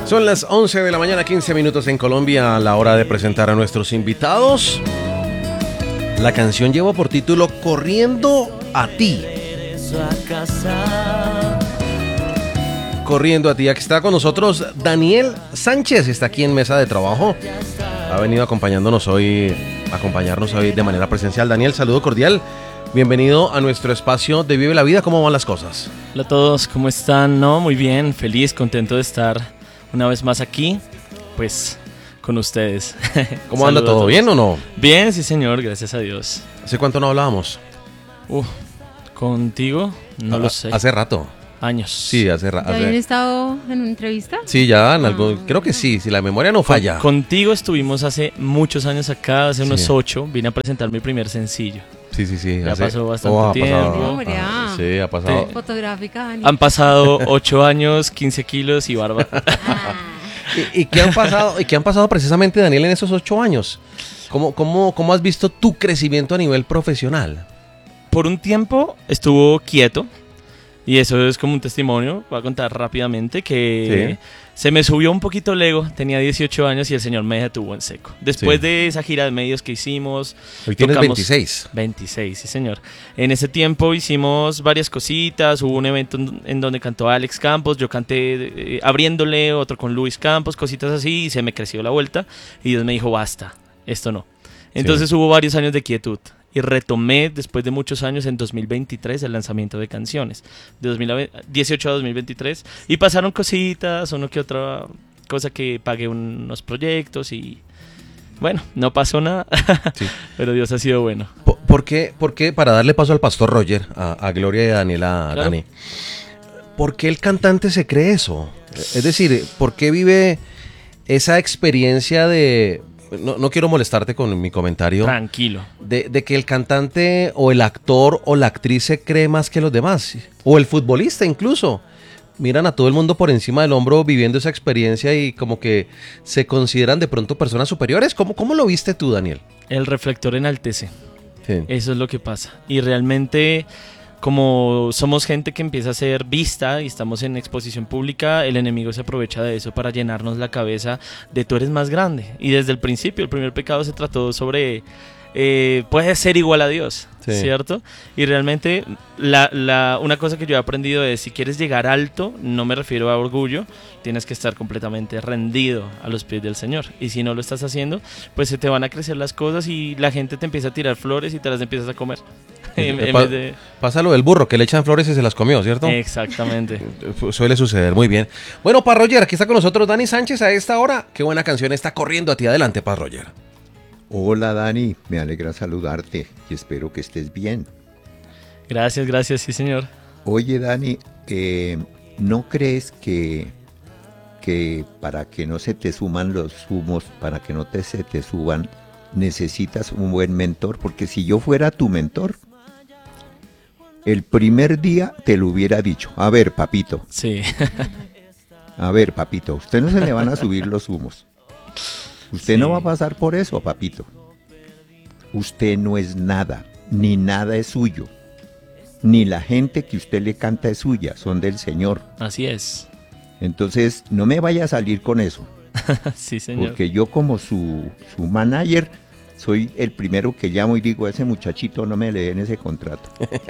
Son las 11 de la mañana, 15 minutos en Colombia, a la hora de presentar a nuestros invitados. La canción lleva por título Corriendo a ti. Corriendo a ti. Aquí está con nosotros Daniel Sánchez, está aquí en mesa de trabajo. Ha venido acompañarnos hoy de manera presencial. Daniel, saludo cordial. Bienvenido a nuestro espacio de Vive la Vida. ¿Cómo van las cosas? Hola a todos, ¿cómo están? No, muy bien, feliz, contento de estar una vez más aquí, pues, con ustedes. ¿Cómo anda todo? ¿Bien o no? Bien, sí señor, gracias a Dios. ¿Hace cuánto no hablábamos? ¿Contigo? No lo sé. Hace rato. Años. Sí, hace rato. ¿Habían estado en una entrevista? Sí, ya en algo, creo que sí, si la memoria no falla. Contigo estuvimos hace muchos años acá, hace unos 8, vine a presentar mi primer sencillo. Sí. Ya pasó bastante tiempo. Sí, ha pasado. Fotográfica, Dani. Han pasado 8 años, 15 kilos y barba. ¿Y qué han pasado precisamente, Daniel, en esos 8 años? ¿Cómo has visto tu crecimiento a nivel profesional? Por un tiempo estuvo quieto. Y eso es como un testimonio, voy a contar rápidamente, que se me subió un poquito el ego, tenía 18 años y el señor me detuvo en seco. Después de esa gira de medios que hicimos... Hoy tienes 26. 26, sí señor. En ese tiempo hicimos varias cositas, hubo un evento en donde cantó Alex Campos, yo canté abriéndole, otro con Luis Campos, cositas así, y se me creció la vuelta y Dios me dijo, basta, esto no. Entonces hubo varios años de quietud. Y retomé después de muchos años en 2023 el lanzamiento de canciones, de 2018 a 2023, y pasaron cositas, uno que otra cosa que pagué unos proyectos y bueno, no pasó nada, pero Dios ha sido bueno. ¿Por qué, para darle paso al pastor Roger, a Gloria y a Daniela, claro. Dani, por qué el cantante se cree eso? Es decir, ¿por qué vive esa experiencia de... No quiero molestarte con mi comentario. Tranquilo. De que el cantante o el actor o la actriz se cree más que los demás. O el futbolista incluso. Miran a todo el mundo por encima del hombro viviendo esa experiencia y como que se consideran de pronto personas superiores. ¿Cómo lo viste tú, Daniel? El reflector enaltece. Sí. Eso es lo que pasa. Y realmente... Como somos gente que empieza a ser vista y estamos en exposición pública, el enemigo se aprovecha de eso para llenarnos la cabeza de tú eres más grande. Y desde el principio, el primer pecado se trató sobre puedes ser igual a Dios, ¿cierto? Y realmente una cosa que yo he aprendido es, si quieres llegar alto, no me refiero a orgullo, tienes que estar completamente rendido a los pies del Señor. Y si no lo estás haciendo, pues se te van a crecer las cosas y la gente te empieza a tirar flores y te las empiezas a comer. Pasa lo del burro, que le echan flores y se las comió, ¿cierto? Exactamente. Suele suceder, muy bien. Bueno, Paz Roger, aquí está con nosotros Dani Sánchez a esta hora. Qué buena canción está corriendo a ti. Adelante, Paz Roger. Hola Dani, me alegra saludarte y espero que estés bien. Gracias, sí señor. Oye Dani, ¿no crees que para que no se te suman los humos, para que no se te suban, necesitas un buen mentor? Porque si yo fuera tu mentor, el primer día te lo hubiera dicho. A ver, papito. Sí. A ver, papito, a usted no se le van a subir los humos. Usted no va a pasar por eso, papito. Usted no es nada, ni nada es suyo. Ni la gente que usted le canta es suya, son del Señor. Así es. Entonces, no me vaya a salir con eso. Sí, señor. Porque yo como su manager, soy el primero que llamo y digo, a ese muchachito no me le den ese contrato.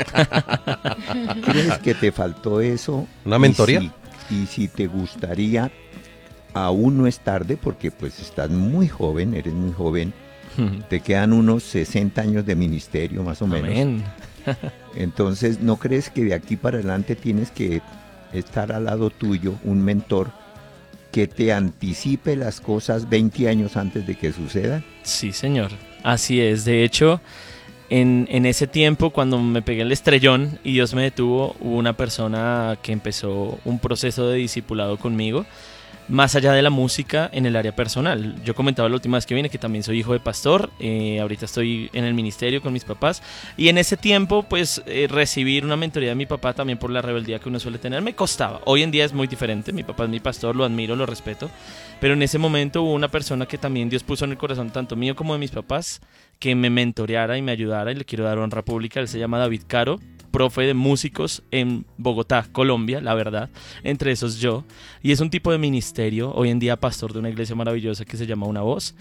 ¿Crees que te faltó eso? ¿Una mentoría? Y si te gustaría, aún no es tarde, porque pues estás muy joven, eres muy joven, te quedan unos 60 años de ministerio más o menos. Amén. Entonces, ¿no crees que de aquí para adelante tienes que estar al lado tuyo un mentor que te anticipe las cosas 20 años antes de que sucedan? Sí, señor. Así es. De hecho, en ese tiempo, cuando me pegué el estrellón y Dios me detuvo, hubo una persona que empezó un proceso de discipulado conmigo, más allá de la música, en el área personal. Yo comentaba la última vez que vine que también soy hijo de pastor, ahorita estoy en el ministerio con mis papás, y en ese tiempo pues recibir una mentoría de mi papá también por la rebeldía que uno suele tener me costaba. Hoy en día es muy diferente, mi papá es mi pastor, lo admiro, lo respeto, pero en ese momento hubo una persona que también Dios puso en el corazón, tanto mío como de mis papás, que me mentoreara y me ayudara, y le quiero dar honra pública. Él se llama David Caro. profe de músicos en Bogotá, Colombia, la verdad, entre esos yo, y es un tipo de ministerio, hoy en día pastor de una iglesia maravillosa que se llama Una Voz,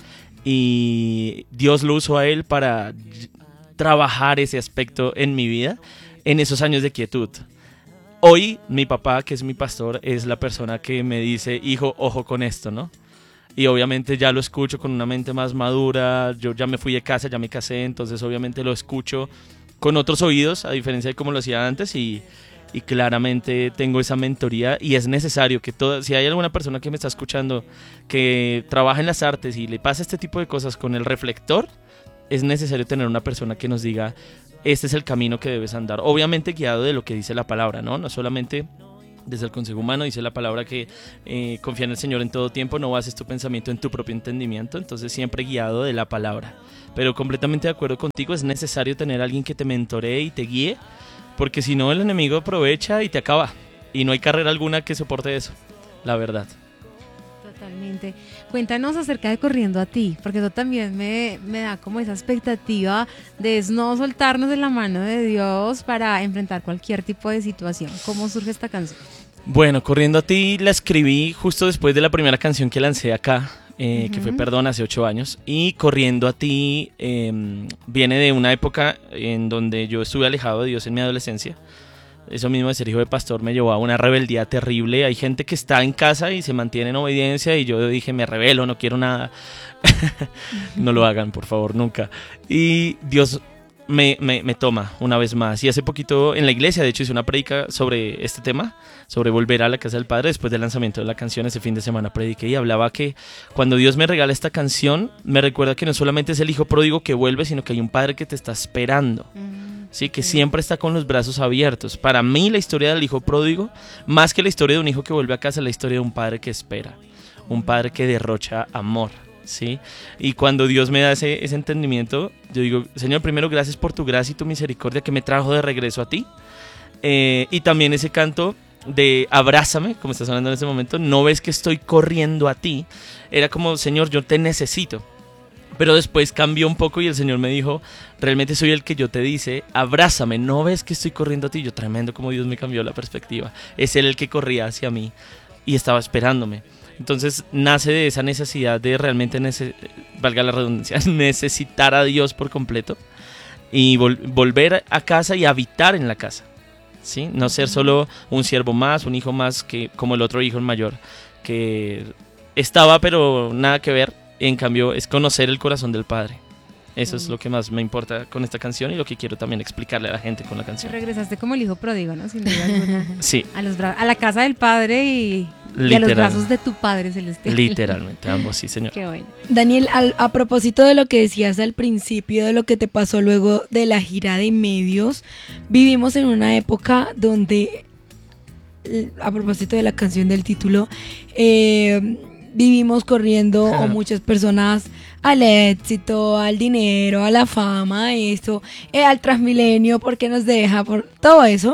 y Dios lo usó a él para trabajar ese aspecto en mi vida, en esos años de quietud. Hoy mi papá, que es mi pastor, es la persona que me dice, hijo, ojo con esto, ¿no? Y obviamente ya lo escucho con una mente más madura, yo ya me fui de casa, ya me casé, entonces obviamente lo escucho con otros oídos, a diferencia de como lo hacía antes, y claramente tengo esa mentoría, y es necesario que si hay alguna persona que me está escuchando que trabaja en las artes y le pasa este tipo de cosas con el reflector, es necesario tener una persona que nos diga, este es el camino que debes andar, obviamente guiado de lo que dice la palabra, ¿no? No solamente desde el consejo humano, dice la palabra que confía en el Señor en todo tiempo, no bases tu pensamiento en tu propio entendimiento, entonces siempre guiado de la palabra. Pero completamente de acuerdo contigo, es necesario tener a alguien que te mentoree y te guíe, porque si no el enemigo aprovecha y te acaba, y no hay carrera alguna que soporte eso, la verdad. Totalmente. Cuéntanos acerca de Corriendo a Ti, porque eso también me da como esa expectativa de no soltarnos de la mano de Dios para enfrentar cualquier tipo de situación. ¿Cómo surge esta canción? Bueno, Corriendo a Ti la escribí justo después de la primera canción que lancé acá, que fue Perdón, hace 8 años. Y Corriendo a Ti viene de una época en donde yo estuve alejado de Dios en mi adolescencia. Eso mismo de ser hijo de pastor me llevó a una rebeldía terrible. Hay gente que está en casa y se mantiene en obediencia, y yo dije, me rebelo, no quiero nada. No lo hagan, por favor, nunca. Y Dios me toma una vez más. Y hace poquito en la iglesia, de hecho, hice una predica sobre este tema, sobre volver a la casa del Padre. Después del lanzamiento de la canción, ese fin de semana prediqué y hablaba que cuando Dios me regala esta canción, me recuerda que no solamente es el hijo pródigo que vuelve, sino que hay un padre que te está esperando. Sí, que siempre está con los brazos abiertos. Para mí la historia del hijo pródigo, más que la historia de un hijo que vuelve a casa, es la historia de un padre que espera, un padre que derrocha amor, ¿sí? Y cuando Dios me da ese entendimiento, yo digo, Señor, primero gracias por tu gracia y tu misericordia que me trajo de regreso a ti, y también ese canto de abrázame, como estás hablando en ese momento, no ves que estoy corriendo a ti, era como, Señor, yo te necesito. Pero después cambió un poco y el Señor me dijo, realmente soy el que yo te dice, abrázame, ¿no ves que estoy corriendo a ti? Yo, tremendo como Dios me cambió la perspectiva. Es Él el que corría hacia mí y estaba esperándome. Entonces nace de esa necesidad de realmente, valga la redundancia, necesitar a Dios por completo y volver a casa y habitar en la casa, ¿sí? No ser solo un siervo más, un hijo más, que como el otro hijo mayor, que estaba pero nada que ver. En cambio, es conocer el corazón del Padre. Eso es lo que más me importa con esta canción y lo que quiero también explicarle a la gente con la canción. Regresaste como el hijo pródigo, ¿no? Sin duda alguna. Sí. A la casa del Padre y a los brazos de tu Padre celestial. Literalmente, ambos, sí, señor. Qué bueno. Daniel, a propósito de lo que decías al principio, de lo que te pasó luego de la gira de medios, vivimos en una época donde, a propósito de la canción del título, vivimos corriendo, o muchas personas, al éxito, al dinero, a la fama, a esto, al Transmilenio, porque nos deja, por todo eso.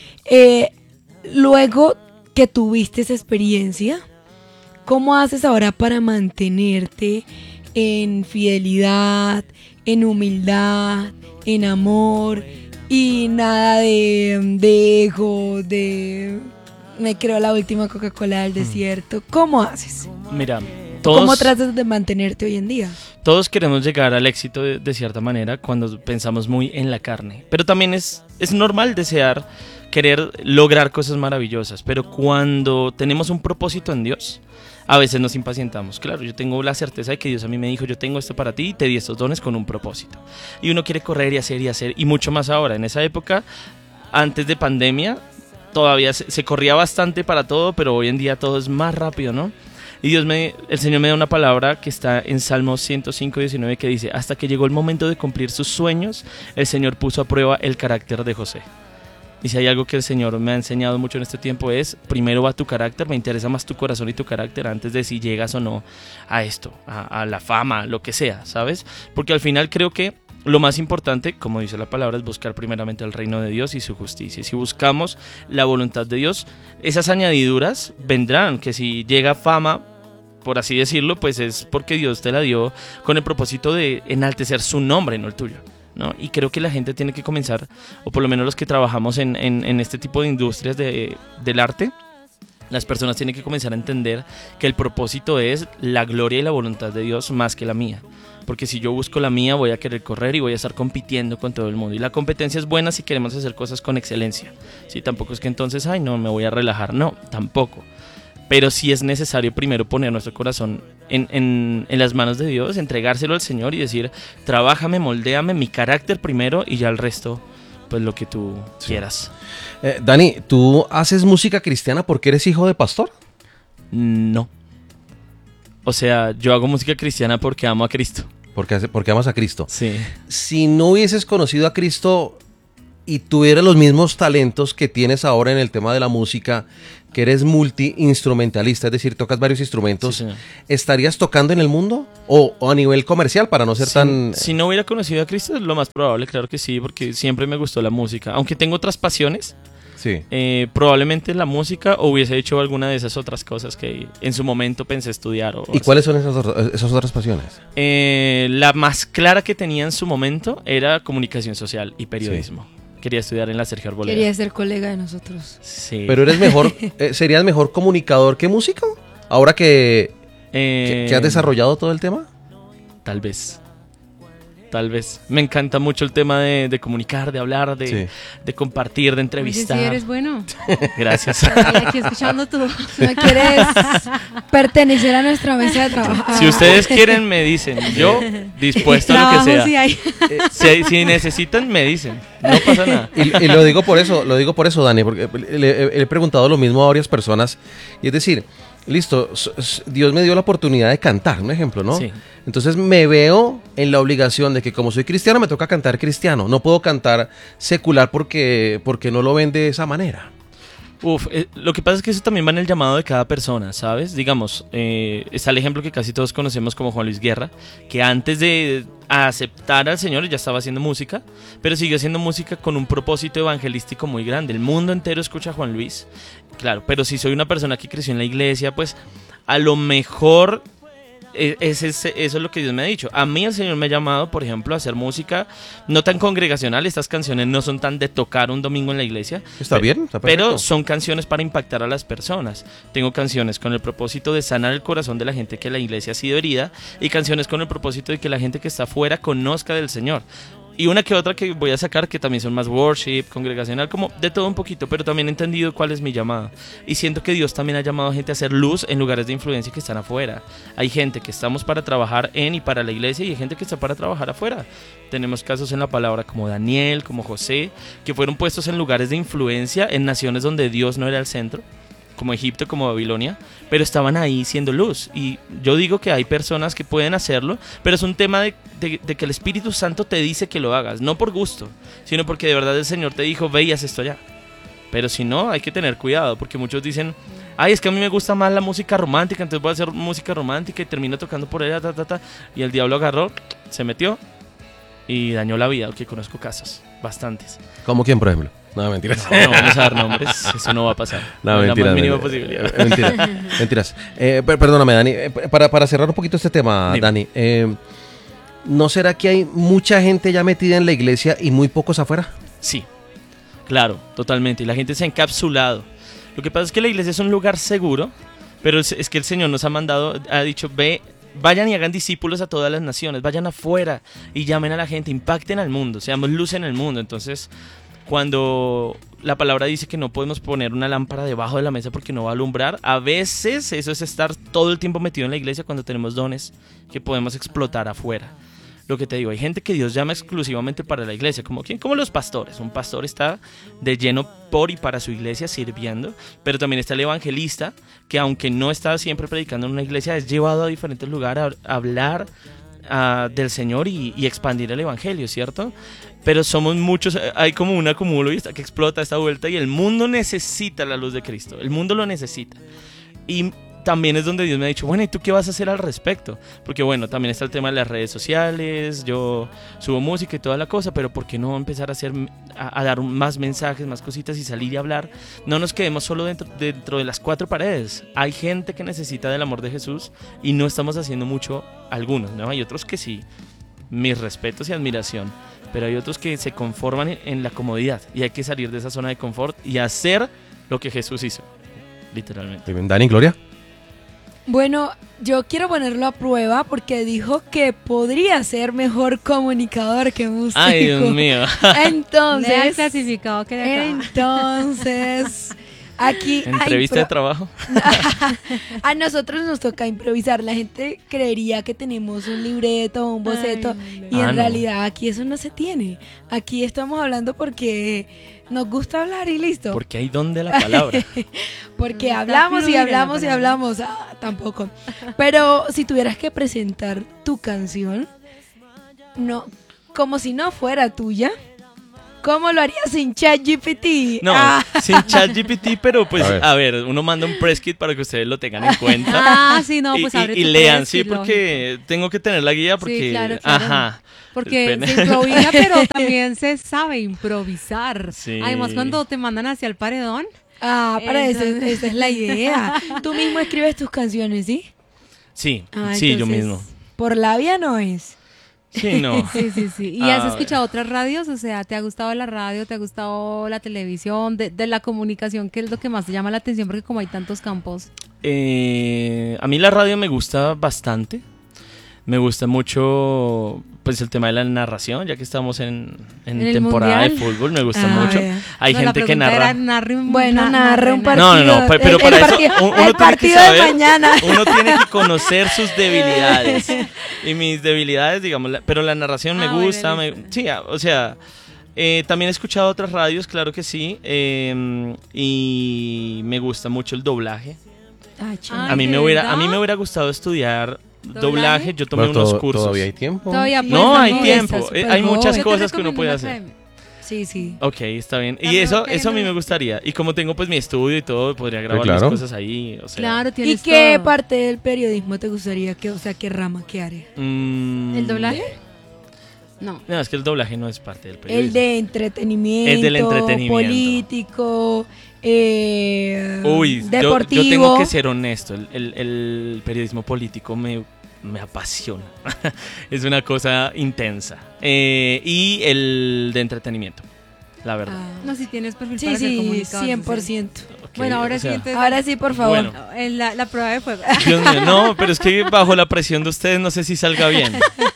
Luego que tuviste esa experiencia, ¿cómo haces ahora para mantenerte en fidelidad, en humildad, en amor, y nada de ego, de me creo la última Coca-Cola del desierto? ¿Cómo haces? Mira, ¿cómo tratas de mantenerte hoy en día? Todos queremos llegar al éxito de cierta manera cuando pensamos muy en la carne, pero también es normal desear, querer lograr cosas maravillosas, pero cuando tenemos un propósito en Dios, a veces nos impacientamos. Claro, yo tengo la certeza de que Dios a mí me dijo, yo tengo esto para ti y te di estos dones con un propósito. Y uno quiere correr y hacer, y mucho más ahora. En esa época, antes de pandemia, todavía se corría bastante para todo, pero hoy en día todo es más rápido, ¿no? Y el Señor me da una palabra que está en Salmos 105:19 que dice, hasta que llegó el momento de cumplir sus sueños, el Señor puso a prueba el carácter de José. Y si hay algo que el Señor me ha enseñado mucho en este tiempo es, primero va tu carácter, me interesa más tu corazón y tu carácter antes de si llegas o no a esto, a la fama, lo que sea, ¿sabes? Porque al final creo que lo más importante, como dice la palabra, es buscar primeramente el reino de Dios y su justicia. Y si buscamos la voluntad de Dios, esas añadiduras vendrán, que si llega fama, por así decirlo, pues es porque Dios te la dio con el propósito de enaltecer su nombre, no el tuyo. ¿no? Y creo que la gente tiene que comenzar, o por lo menos los que trabajamos en este tipo de industrias del arte, las personas tienen que comenzar a entender que el propósito es la gloria y la voluntad de Dios más que la mía. Porque si yo busco la mía, voy a querer correr y voy a estar compitiendo con todo el mundo. Y la competencia es buena si queremos hacer cosas con excelencia. ¿Sí? Tampoco es que entonces, ay, no, me voy a relajar. No, tampoco. Pero sí es necesario primero poner nuestro corazón en las manos de Dios, entregárselo al Señor y decir, trabájame, moldéame mi carácter primero y ya el resto, pues lo que tú quieras. Dani, ¿tú haces música cristiana porque eres hijo de pastor? No. O sea, yo hago música cristiana porque amo a Cristo. Porque amas a Cristo. Sí. Si no hubieses conocido a Cristo y tuvieras los mismos talentos que tienes ahora en el tema de la música, que eres multi-instrumentalista, es decir, tocas varios instrumentos, Sí, señor. ¿estarías tocando en el mundo? ¿O a nivel comercial, para no ser tan... Si no hubiera conocido a Cristo, es lo más probable, claro que sí, porque siempre me gustó la música. Aunque tengo otras pasiones, Sí. probablemente la música o hubiese hecho alguna de esas otras cosas que en su momento pensé estudiar. ¿Y cuáles son esas otras pasiones? La más clara que tenía en su momento era comunicación social y periodismo. Quería estudiar en la Sergio Arboleda. Quería ser colega de nosotros. Sí. Pero eres mejor, ¿serías mejor comunicador que músico? Ahora que has desarrollado todo el tema. Tal vez. Me encanta mucho el tema de comunicar, de hablar, de compartir, de Oye, entrevistar. sí eres bueno. Gracias. Aquí escuchando tú. Si no quieres pertenecer a nuestra mesa de trabajo. Si ustedes quieren, me dicen. Yo dispuesto a lo que Trabajo sea. sí hay. Si necesitan, me dicen. No pasa nada. Y lo digo por eso, Dani, porque le he preguntado lo mismo a varias personas. Y es decir, listo, Dios me dio la oportunidad de cantar, un ejemplo, ¿no? Sí. Entonces me veo en la obligación de que como soy cristiano me toca cantar cristiano. No puedo cantar secular porque no lo ven de esa manera. Lo que pasa es que eso también va en el llamado de cada persona, ¿sabes? Digamos, está el ejemplo que casi todos conocemos como Juan Luis Guerra, que antes de aceptar al Señor ya estaba haciendo música, pero siguió haciendo música con un propósito evangelístico muy grande. El mundo entero escucha a Juan Luis, claro, pero si soy una persona que creció en la iglesia, pues a lo mejor... Eso es lo que Dios me ha dicho. A mí el Señor me ha llamado, por ejemplo, a hacer música no tan congregacional. Estas canciones no son tan de tocar un domingo en la iglesia. Está bien, está perfecto. Pero son canciones para impactar a las personas. Tengo canciones con el propósito de sanar el corazón de la gente que la iglesia ha sido herida y canciones con el propósito de que la gente que está afuera conozca del Señor. Y una que otra que voy a sacar que también son más worship, congregacional, como de todo un poquito, pero también he entendido cuál es mi llamada. Y siento que Dios también ha llamado a gente a hacer luz en lugares de influencia que están afuera. Hay gente que estamos para trabajar en y para la iglesia y hay gente que está para trabajar afuera. Tenemos casos en la palabra como Daniel, como José, que fueron puestos en lugares de influencia en naciones donde Dios no era el centro, como Egipto, como Babilonia, pero estaban ahí siendo luz. Y yo digo que hay personas que pueden hacerlo, pero es un tema de que el Espíritu Santo te dice que lo hagas, no por gusto, sino porque de verdad el Señor te dijo, ve y haz esto allá. Pero si no, hay que tener cuidado, porque muchos dicen, ay, es que a mí me gusta más la música romántica, entonces voy a hacer música romántica y termino tocando por allá, y el diablo agarró, se metió y dañó la vida, que conozco casos, bastantes. ¿Cómo quién, por ejemplo? No, mentiras. No vamos a dar nombres, eso no va a pasar. No, hay mentiras. la más mínima posibilidad. Mentiras. Perdóname, Dani. Para cerrar un poquito este tema, Dime. Dani. ¿No será que hay mucha gente ya metida en la iglesia y muy pocos afuera? Sí, claro, totalmente. Y la gente se ha encapsulado. Lo que pasa es que la iglesia es un lugar seguro, pero es que el Señor nos ha mandado, ha dicho, vayan y hagan discípulos a todas las naciones, vayan afuera y llamen a la gente, impacten al mundo, seamos luz en el mundo. Entonces, cuando la palabra dice que no podemos poner una lámpara debajo de la mesa porque no va a alumbrar, a veces eso es estar todo el tiempo metido en la iglesia cuando tenemos dones que podemos explotar afuera. Lo que te digo, hay gente que Dios llama exclusivamente para la iglesia, como ¿quién? Como los pastores. Un pastor está de lleno por y para su iglesia sirviendo, pero también está el evangelista, que aunque no está siempre predicando en una iglesia, es llevado a diferentes lugares a hablar del Señor y expandir el evangelio, ¿cierto? Pero somos muchos, hay como un acumulo y está que explota esta vuelta y el mundo necesita la luz de Cristo, el mundo lo necesita. Y también es donde Dios me ha dicho, bueno, ¿y tú qué vas a hacer al respecto? Porque bueno, también está el tema de las redes sociales, yo subo música y toda la cosa, pero ¿por qué no empezar a dar más mensajes, más cositas y salir y hablar? No nos quedemos solo dentro de las cuatro paredes. Hay gente que necesita del amor de Jesús y no estamos haciendo mucho algunos, ¿no? Hay otros que sí, mis respetos y admiración. Pero hay otros que se conforman en la comodidad y hay que salir de esa zona de confort y hacer lo que Jesús hizo, literalmente. Dani, Gloria. Bueno, yo quiero ponerlo a prueba porque dijo que podría ser mejor comunicador que músico. Ay, Dios mío. Lea el Entonces, clasificado que le acaba. entonces, aquí Entrevista de trabajo. a nosotros nos toca improvisar. La gente creería que tenemos un libreto o un boceto y en no. realidad aquí eso no se tiene. Aquí estamos hablando porque nos gusta hablar y listo. Porque hay don de la palabra. Porque Está hablamos y fluida la hablamos y palabra. hablamos. Tampoco. Pero si tuvieras que presentar tu canción, no, como si no fuera tuya, ¿cómo lo harías sin ChatGPT? No, sin ChatGPT, pero pues, A a ver, uno manda un press kit para que ustedes lo tengan en cuenta. Ah, sí, no, y, pues y- abre y tu lean, press, sí, porque tengo que tener la guía porque... Sí, claro. Ajá. Porque Espera. se improvisa, pero también se sabe improvisar. Sí. Además, cuando te mandan hacia el paredón. Para eso, Entonces- esa es la idea. Tú mismo escribes tus canciones, ¿sí? Sí, Ah, sí, yo entonces, mismo. Por labia no es. Sí, no. Sí, sí, sí. ¿Y has Ah, escuchado otras radios? O sea, ¿te ha gustado la radio? ¿Te ha gustado la televisión? De la comunicación, ¿qué es lo que más te llama la atención? Porque como hay tantos campos. A mí la radio me gusta bastante. Me gusta mucho pues el tema de la narración, ya que estamos en el temporada de mundial. fútbol, me gusta Ah, mucho. ya. Hay No, la gente que pregunta narra. era Bueno, narra un No, partido. no, pero para eso uno el tiene que partido de saber, mañana. uno tiene que conocer sus debilidades. Y mis debilidades, digamos, pero la narración me Ah, bueno, gusta. listo. Sí, o sea, también he escuchado otras radios, claro que sí. Y me gusta mucho el doblaje. Ay, Ay, A mí ¿de me hubiera, verdad? a mí me hubiera gustado estudiar ¿Doblaje? doblaje. Yo tomé Bueno, unos cursos. Todavía hay tiempo. Todavía No, puedes hay hacer tiempo. eso. súper Hay muchas joven. Yo te cosas que uno recomiendo puede una hacer. academia. Sí, sí. Ok, está bien. La Y eso mejor a mí academia. me gustaría. Y como tengo pues mi estudio y todo, podría grabar claro. mis cosas ahí. O sea, Claro, ¿Y tienes qué todo. parte del periodismo te gustaría que, o sea, qué rama, qué área? ¿El doblaje? No. No, es que el doblaje no es parte del periodismo. El de entretenimiento, El del entretenimiento. político, Uy, deportivo. yo tengo que ser honesto. El periodismo político me apasiona. Es una cosa intensa. Y el de entretenimiento, la verdad. No, si tienes perfil Sí, para ser sí, comunicador. 100%. Ok, Bueno, ahora o sea, sí, entonces, Ahora sí, por favor. Bueno. en la prueba de fuego. Dios mío, no, pero es que bajo la presión de ustedes no sé si salga bien.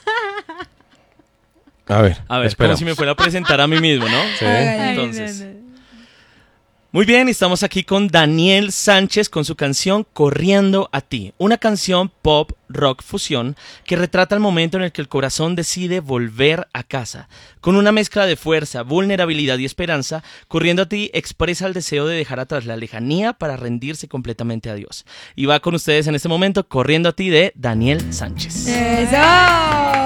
A ver, A ver, espera. como si me fuera a presentar a mí mismo, ¿no? Sí. Hágale. Entonces. Ay, no, no. Muy bien, estamos aquí con Daniel Sánchez con su canción Corriendo a ti, una canción pop rock fusión que retrata el momento en el que el corazón decide volver a casa. Con una mezcla de fuerza, vulnerabilidad y esperanza, Corriendo a ti expresa el deseo de dejar atrás la lejanía para rendirse completamente a Dios. Y va con ustedes en este momento Corriendo a ti de Daniel Sánchez. ¡Eso!